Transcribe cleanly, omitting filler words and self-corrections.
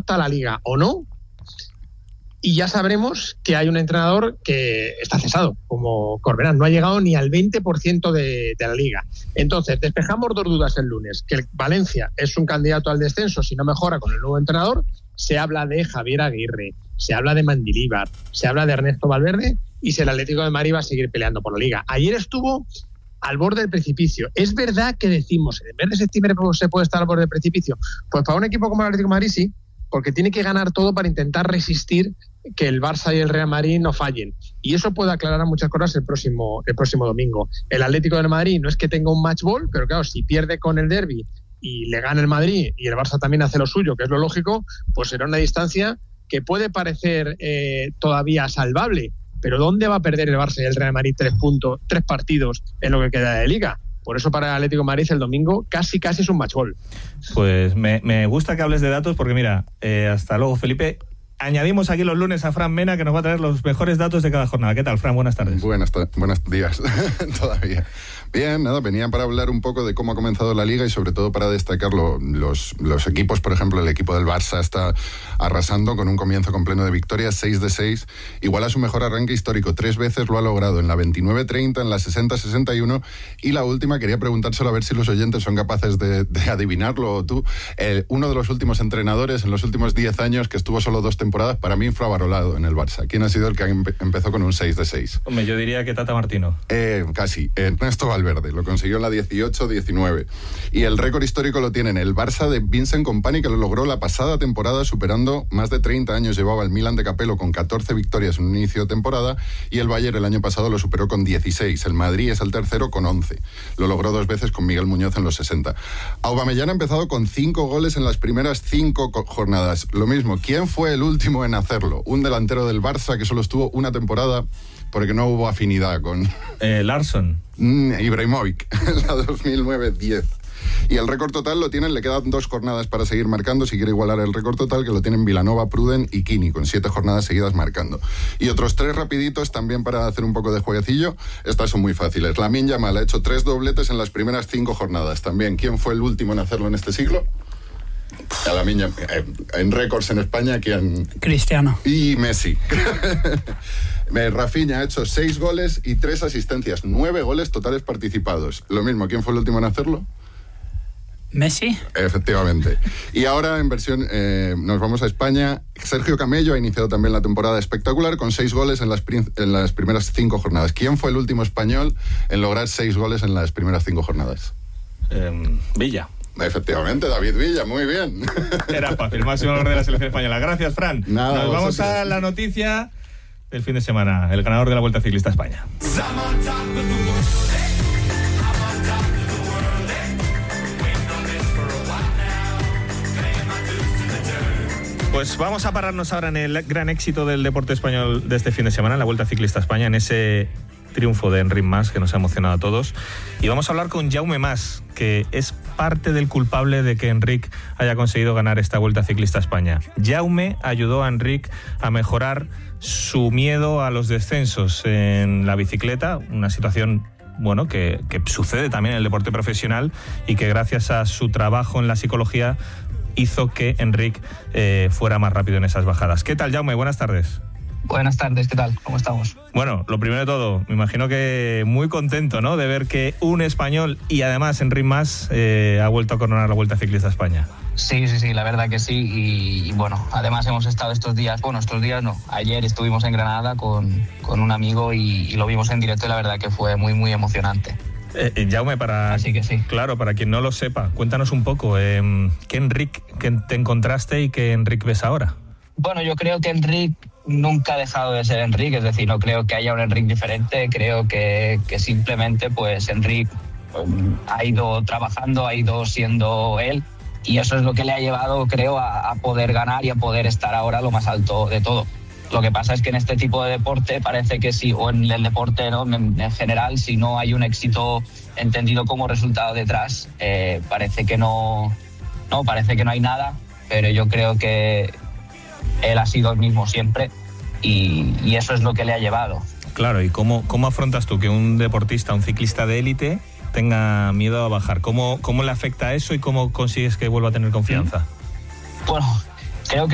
adapta a la Liga o no, y ya sabremos que hay un entrenador que está cesado, como Corberán, no ha llegado ni al 20% de la Liga. Entonces, despejamos dos dudas el lunes, que el Valencia es un candidato al descenso si no mejora con el nuevo entrenador. Se habla de Javier Aguirre, se habla de Mendilibar, se habla de Ernesto Valverde, y si el Atlético de Madrid va a seguir peleando por la Liga. Ayer estuvo al borde del precipicio. Es verdad que decimos, en el mes de septiembre se puede estar al borde del precipicio. Pues para un equipo como el Atlético de Madrid sí, porque tiene que ganar todo para intentar resistir que el Barça y el Real Madrid no fallen. Y eso puede aclarar muchas cosas el próximo domingo. El Atlético de Madrid no es que tenga un match ball, pero claro, si pierde con el derbi y le gana el Madrid y el Barça también hace lo suyo, que es lo lógico, pues será una distancia que puede parecer todavía salvable. Pero ¿dónde va a perder el Barça y el Real Madrid 3 partidos en lo que queda de Liga? Por eso para el Atlético de Madrid el domingo casi es un match ball. Pues me gusta que hables de datos porque mira, hasta luego Felipe. Añadimos aquí los lunes a Fran Mena, que nos va a traer los mejores datos de cada jornada. ¿Qué tal, Fran? Buenas tardes. Buenos días todavía. Bien, nada, venía para hablar un poco de cómo ha comenzado la Liga y sobre todo para destacar los equipos. Por ejemplo, el equipo del Barça está arrasando con un comienzo con pleno de victorias, 6 de 6, igual a su mejor arranque histórico. 3 veces lo ha logrado, en la 29-30, en la 60-61, y la última quería preguntárselo a ver si los oyentes son capaces de adivinarlo, o tú. Uno de los últimos entrenadores en los últimos 10 años que estuvo solo 2 temporadas, para mí fue Avarolado en el Barça. ¿Quién ha sido el que empezó con un 6 de 6? Hombre, yo diría que Tata Martino. Casi. Ernesto Valverde. Lo consiguió en la 18-19. Y el récord histórico lo tienen el Barça de Vincent Kompany, que lo logró la pasada temporada, superando más de 30 años. Llevaba el Milan de Capello con 14 victorias en un inicio de temporada, y el Bayern el año pasado lo superó con 16. El Madrid es el tercero con 11. Lo logró 2 veces con Miguel Muñoz en los 60. Aubameyang ha empezado con 5 goles en las primeras 5 jornadas. Lo mismo, ¿quién fue el último en hacerlo? Un delantero del Barça que solo estuvo una temporada porque no hubo afinidad con... Larsson. Ibrahimovic, en la 2009-10. Y el récord total lo tienen, le quedan 2 jornadas para seguir marcando, si quiere igualar el récord total, que lo tienen Vilanova, Pruden y Kini, con 7 jornadas seguidas marcando. Y otros 3 rapiditos también para hacer un poco de jueguecillo. Estas son muy fáciles. Lamine Yamal ha hecho 3 dobletes en las primeras 5 jornadas también. ¿Quién fue el último en hacerlo en este siglo? A la miña, en récords en España, ¿quién? Cristiano. Y Messi. Rafinha ha hecho 6 goles y 3 asistencias, 9 goles totales participados. Lo mismo, ¿quién fue el último en hacerlo? ¿Messi? Efectivamente. Y ahora en versión, nos vamos a España. Sergio Camello ha iniciado también la temporada espectacular con 6 goles en las primeras 5 jornadas. ¿Quién fue el último español en lograr 6 goles en las primeras 5 jornadas? Villa. Efectivamente, David Villa, muy bien. Era fácil, máximo valor de la selección española. Gracias, Fran. Nada, nos vamos a la noticia del fin de semana, el ganador de la Vuelta Ciclista a España. Pues vamos a pararnos ahora en el gran éxito del deporte español de este fin de semana, la Vuelta Ciclista a España, en ese triunfo de Enric Mas, que nos ha emocionado a todos. Y vamos a hablar con Jaume Mas, que es parte del culpable de que Enric haya conseguido ganar esta Vuelta Ciclista a España. Jaume ayudó a Enric a mejorar su miedo a los descensos en la bicicleta, una situación que sucede también en el deporte profesional y que gracias a su trabajo en la psicología hizo que Enric fuera más rápido en esas bajadas. ¿Qué tal, Jaume? Buenas tardes. Buenas tardes, ¿qué tal? ¿Cómo estamos? Bueno, lo primero de todo, me imagino que muy contento, ¿no?, de ver que un español y además Enric Mas ha vuelto a coronar la Vuelta Ciclista a España. Sí, la verdad que sí. Y bueno, además hemos estado ayer estuvimos en Granada con un amigo y lo vimos en directo y la verdad que fue muy, muy emocionante. Jaume, Así que sí. Claro, para quien no lo sepa, cuéntanos un poco, ¿qué Enric que te encontraste y qué Enric ves ahora? Bueno, yo creo que Enric nunca ha dejado de ser Enric, es decir, no creo que haya un Enric diferente, creo que simplemente pues Enric ha ido trabajando, ha ido siendo él, y eso es lo que le ha llevado, creo, a poder ganar y a poder estar ahora lo más alto de todo. Lo que pasa es que en este tipo de deporte parece que sí, o en el deporte, ¿no?, en general, si no hay un éxito entendido como resultado detrás, parece que no hay nada, pero yo creo que él ha sido el mismo siempre y eso es lo que le ha llevado. Claro, ¿y cómo afrontas tú que un deportista, un ciclista de élite tenga miedo a bajar? ¿Cómo le afecta eso y cómo consigues que vuelva a tener confianza? Bueno, creo que